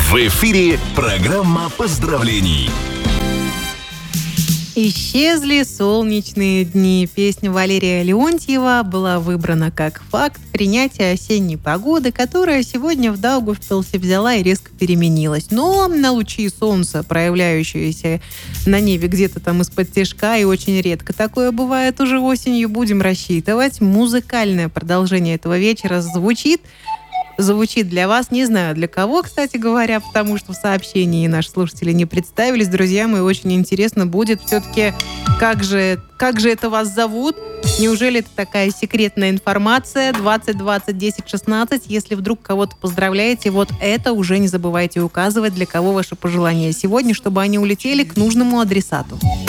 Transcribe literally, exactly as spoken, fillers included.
В эфире программа поздравлений. Исчезли солнечные дни. Песня Валерия Леонтьева была выбрана как факт принятия осенней погоды, которая сегодня в Даугавпилсе взяла и резко переменилась. Но на лучи солнца, проявляющиеся на небе где-то там из-под тишка, и очень редко такое бывает уже осенью, будем рассчитывать. Музыкальное продолжение этого вечера звучит. Звучит для вас, не знаю для кого, кстати говоря, потому что в сообщении наши слушатели не представились. Друзья мои, очень интересно будет все-таки, как же, как же это вас зовут? Неужели это такая секретная информация? двадцать двадцать десять шестнадцать. Если вдруг кого-то поздравляете, вот это уже не забывайте указывать, для кого ваши пожелания сегодня, чтобы они улетели к нужному адресату.